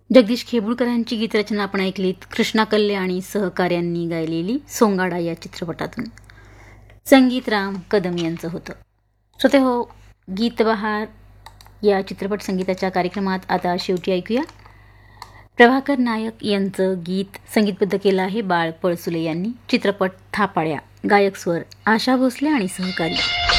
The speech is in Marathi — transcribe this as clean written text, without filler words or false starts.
जगदीश खेबुळकरांची गीतरचना आपण ऐकलीत कृष्णा कल्ले आणि सहकाऱ्यांनी गायलेली सोंगाडा या चित्रपटातून. संगीत राम कदम यांचं होतं. श्रोते हो, गीतबहार या चित्रपट संगीताच्या कार्यक्रमात आता शेवटी ऐकूया प्रभाकर नायक यांचं गीत संगीतबद्ध केलं आहे बाळ पळसुले यांनी. चित्रपट थापाळ्या. गायक स्वर आशा भोसले आणि सहकारी